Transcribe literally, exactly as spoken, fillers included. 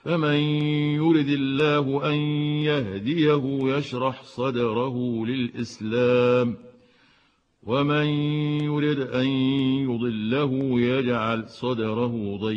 فمن يرد الله أن يهديه يشرح صدره للإسلام ومن يرد أن يضله يجعل صدره ضيقا